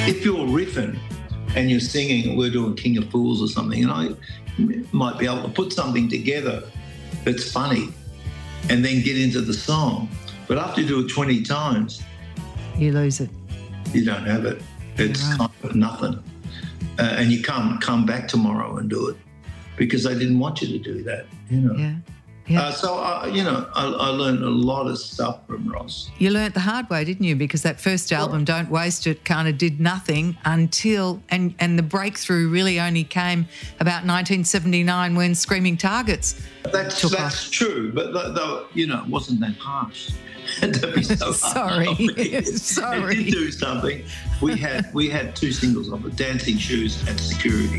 if you're riffing and you're singing, we're doing King of Fools or something, and I might be able to put something together that's funny and then get into the song. But after you do it 20 times, you lose it. You don't have it. It's kind of nothing. And you can't come back tomorrow and do it because they didn't want you to do that, you know. Yeah. Yeah. I learned a lot of stuff from Ross. You learnt the hard way, didn't you? Because that first album, Don't Waste It, kind of did nothing until, and the breakthrough really only came about 1979 when Screaming Targets took off. That's true, but though, you know, it wasn't that harsh. To be so Sorry. It did do something. We had two singles of it, Dancing Shoes and Security.